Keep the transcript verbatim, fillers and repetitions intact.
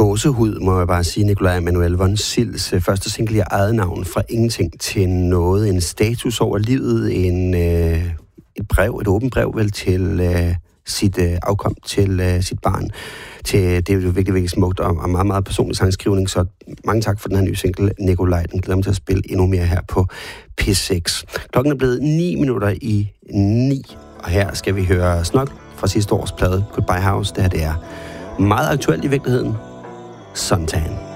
gåsehud, må jeg bare sige, Nikolaj Emanuel von Silds første single i eget navn, fra ingenting til noget. En status over livet, en, øh, et brev, et åbent brev vel til øh, sit øh, afkom, til øh, sit barn. Til, det er jo virkelig, virkelig smukt og, og meget, meget personlig sangskrivning, så mange tak for den her nye single, Nikolaj. Den glæder mig til at spille endnu mere her på P seks. Klokken er blevet ni minutter i ni, og her skal vi høre Snok fra sidste års plade, Goodbye House. Det her det er meget aktuelt i virkeligheden. Suntan.